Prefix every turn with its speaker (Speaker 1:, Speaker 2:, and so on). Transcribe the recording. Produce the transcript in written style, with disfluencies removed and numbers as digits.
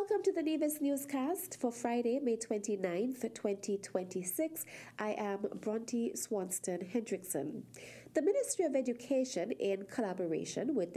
Speaker 1: Welcome to the Nevis Newscast for Friday, May 29th, 2026. I am Bronte Swanston Hendrickson. The Ministry of Education, in collaboration with